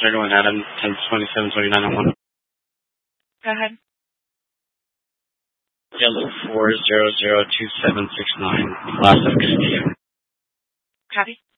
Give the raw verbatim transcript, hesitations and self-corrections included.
thirty-one Adam, ten twenty-seven twenty-nine oh one. Go ahead. Yellow four zero zero two seven six nine. Last of Castillo. Copy.